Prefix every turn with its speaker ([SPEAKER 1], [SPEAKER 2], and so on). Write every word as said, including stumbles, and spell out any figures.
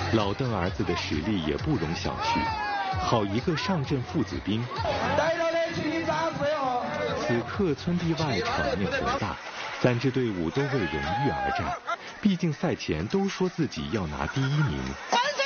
[SPEAKER 1] 老邓儿子的实力也不容小觑，好一个上阵父子兵。此刻村地外场面宏大，三支队伍都为荣誉而战，毕竟赛前都说自己要拿第一名。
[SPEAKER 2] 万岁！